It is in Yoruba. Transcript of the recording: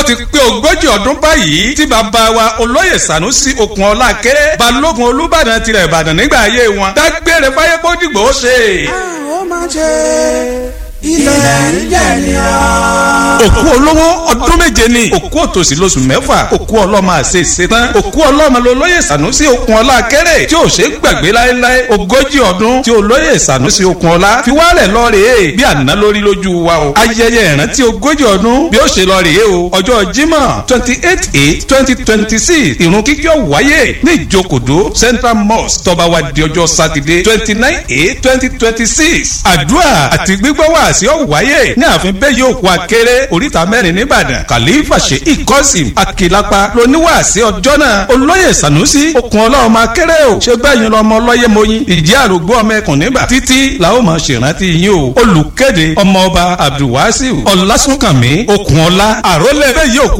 ti pé 40 ọdún báyìí tí bàbá wa olóyè Sànúsí Okunola Akéré balógun Olúbàdàn tilẹ̀ Ìbàdàn nígbà ayé wọn dágbére fáyé kó dìgbò ó ṣe. ó máa ṣe ilẹ̀ ìjẹ̀nìyà. òkú olówó ọdún méje ni òkú òtòṣì lóṣù mẹ́fà òkú ọlọ́mọ àṣẹ ìṣetán òkú ọlọ́mọ lolóyè Sànúsí Okunola Akéré tí ò ṣe é gbàgbé láéláé 40 ọdún tí olóyè Sànúsí Okunola fi wálẹ̀ lọ́ọ̀rẹ́ bí àná lórí lójú wa o. ayẹyẹ ìrántí 40 ọdún bí ó ṣe lọ́ọ̀rẹ́ o ọjọ́ Jímọ̀ 28/8/2026 ìrun kíkí ó wáyé ní ìjókòdó Central Mosque tó bá wá di ọjọ́ Sátidé 29/8/2026 àdúrà àti gbígbọ́ wá sí ó wáyé ní ààfin bẹ́ẹ̀ yóò kó Akéré oríta mẹ́rin nìbàdàn Khalifa Sheikh Qasim Akilapa lóníwàásí ọjọ́ náà olóyè Sànúsí Okunola ọmọ Akéré o ṣe bẹ́yìn lọ́mọ ọlọ́yẹ mọ́yìn ìdí àrògbó ọmọ ẹkùn nígbà títí làwọn máa ṣèrántí yín o olùkéde ọmọọba Abdulwasiu Ọlásùnkànmí Okunola àrólẹ̀ bẹ́ẹ̀ yóò